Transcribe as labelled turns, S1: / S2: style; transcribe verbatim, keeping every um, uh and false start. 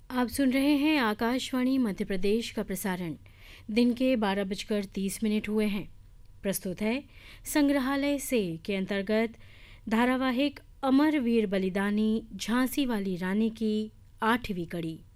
S1: आप सुन रहे हैं आकाशवाणी मध्य प्रदेश का प्रसारण। दिन के बारह बजकर तीस मिनट हुए हैं। प्रस्तुत है संग्रहालय से के अंतर्गत धारावाहिक अमर वीर बलिदानी झांसी वाली रानी की आठवीं कड़ी।